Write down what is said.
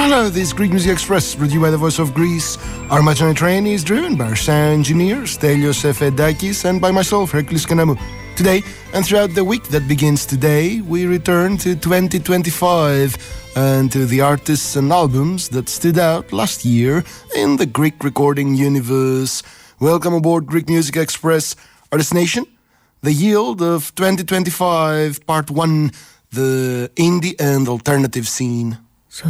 Hello, this is Greek Music Express, brought to you by the Voice of Greece. Our Matinee Train is driven by our sound engineer, Stelios Efendakis, and by myself, Hercules Kanamou. Today, and throughout the week that begins today, we return to 2025 and to the artists and albums that stood out last year in the Greek recording universe. Welcome aboard Greek Music Express, our destination, the yield of 2025, Part 1, the indie and alternative scene.